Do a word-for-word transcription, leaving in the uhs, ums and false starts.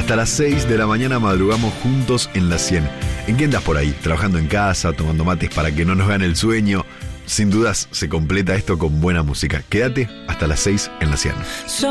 Hasta las seis de la mañana madrugamos juntos en la cien. ¿En qué andas por ahí? Trabajando en casa, tomando mates para que no nos gane el sueño. Sin dudas se completa esto con buena música. Quédate hasta las seis en la cien.